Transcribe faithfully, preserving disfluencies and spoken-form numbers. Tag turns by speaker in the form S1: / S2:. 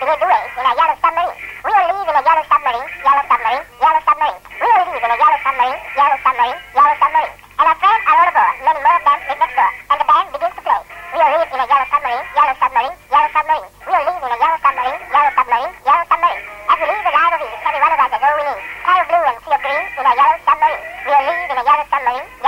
S1: begin to race in a yellow submarine. We will leave in a yellow submarine, yellow submarine, yellow submarine. We will leave in a yellow submarine, yellow submarine, yellow submarine. And our friends are all aboard. Many more of them live next door. And the band begins to play. We will leave in a yellow submarine, yellow submarine, yellow submarine. We will leave in a yellow submarine, yellow submarine, yellow submarine. As we leave the line of ease, every one of us is all we need. Sky of blue and sea of green in a yellow submarine. We will leave in a yellow submarine,